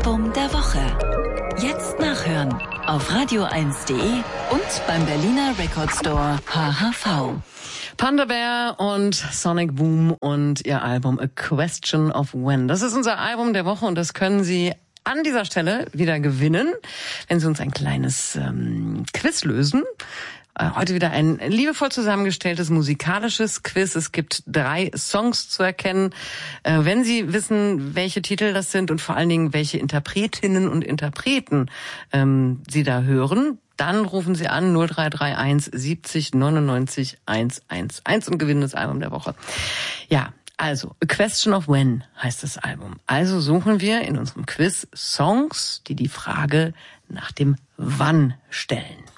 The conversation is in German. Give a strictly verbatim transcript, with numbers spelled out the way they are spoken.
Album der Woche. Jetzt nachhören auf radio eins punkt de und beim Berliner Record Store H H V. Panda Bear und Sonic Boom und ihr Album A Question of When. Das ist unser Album der Woche und das können Sie an dieser Stelle wieder gewinnen, wenn Sie uns ein kleines ähm, Quiz lösen. Heute wieder ein liebevoll zusammengestelltes musikalisches Quiz. Es gibt drei Songs zu erkennen. Wenn Sie wissen, welche Titel das sind und vor allen Dingen, welche Interpretinnen und Interpreten ähm, Sie da hören, dann rufen Sie an null drei drei eins siebzig neunundneunzig hundertelf und gewinnen das Album der Woche. Ja, also A Question of When heißt das Album. Also suchen wir in unserem Quiz Songs, die die Frage nach dem Wann stellen.